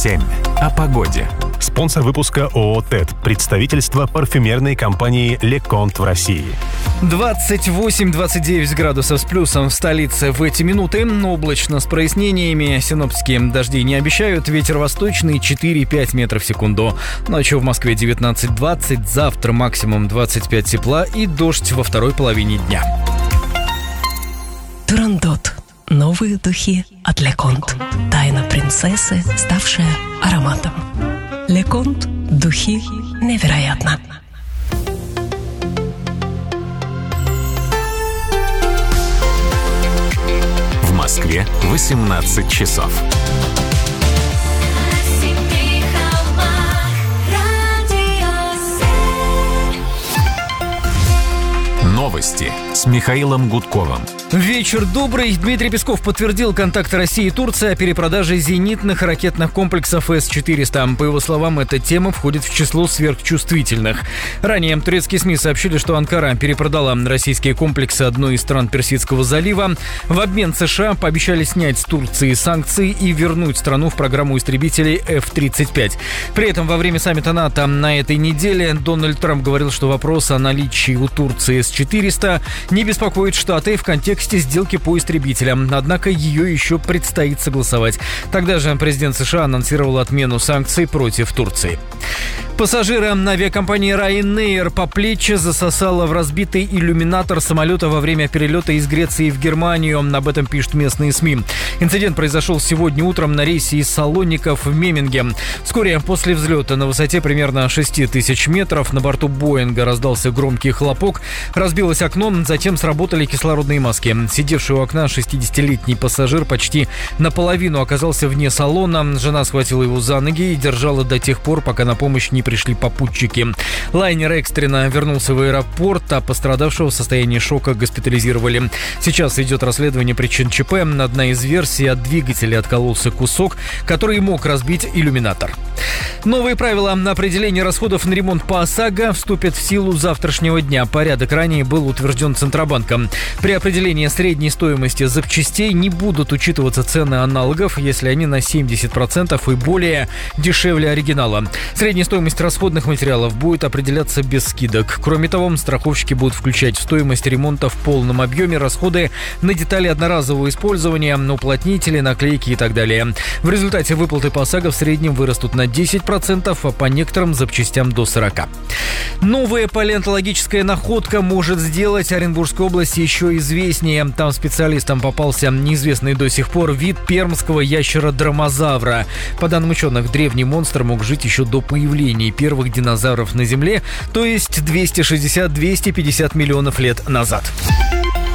7. О погоде. Спонсор выпуска ООО «ТЭД», представительство парфюмерной компании «Леконт» в России. 28-29 градусов с плюсом в столице в эти минуты. Облачно с прояснениями. Синоптики дождей не обещают. Ветер восточный 4-5 метров в секунду. Ночью в Москве 19-20. Завтра максимум 25 тепла и дождь во второй половине дня. Турандот. Новые духи от Леконт. Тайна принцессы, ставшая ароматом. Леконт. Духи невероятно. В Москве 18 часов. Новости с Михаилом Гудковым. Вечер добрый. Дмитрий Песков подтвердил контакт России и Турции о перепродаже зенитных ракетных комплексов С-400. По его словам, эта тема входит в число сверхчувствительных. Ранее турецкие СМИ сообщили, что Анкара перепродала российские комплексы одной из стран Персидского залива. В обмен США пообещали снять с Турции санкции и вернуть страну в программу истребителей F-35. При этом во время саммита НАТО на этой неделе Дональд Трамп говорил, что вопрос о наличии у Турции С-400 не беспокоит Штаты в контексте сделки по истребителям, однако ее еще предстоит согласовать. Тогда же президент США анонсировал отмену санкций против Турции. Пассажира авиакомпании Ryanair по плечи засосало в разбитый иллюминатор самолета во время перелета из Греции в Германию. Об этом пишут местные СМИ. Инцидент произошел сегодня утром на рейсе из Салоников в Меминге. Вскоре после взлета на высоте примерно 6000 метров на борту Боинга раздался громкий хлопок. Разбилось окно, затем сработали кислородные маски. Сидевший у окна 60-летний пассажир почти наполовину оказался вне салона. Жена схватила его за ноги и держала до тех пор, пока на помощь не пришли попутчики. Лайнер экстренно вернулся в аэропорт, а пострадавшего в состоянии шока госпитализировали. Сейчас идет расследование причин ЧП. Одна из версий: от двигателя откололся кусок, который мог разбить иллюминатор. Новые правила на определение расходов на ремонт по ОСАГО вступят в силу с завтрашнего дня. Порядок ранее был утвержден Центробанком. При определении средней стоимости запчастей не будут учитываться цены аналогов, если они на 70% и более дешевле оригинала. Средняя стоимость расходных материалов будет определяться без скидок. Кроме того, страховщики будут включать в стоимость ремонта в полном объеме расходы на детали одноразового использования, уплотнители, наклейки и так далее. В результате выплаты по ОСАГО в среднем вырастут на 10%, а по некоторым запчастям до 40%. Новая палеонтологическая находка может сделать Оренбургскую область еще известнее. Там специалистам попался неизвестный до сих пор вид пермского ящера-дромозавра. По данным ученых, древний монстр мог жить еще до появления первых динозавров на Земле, то есть 260-250 миллионов лет назад.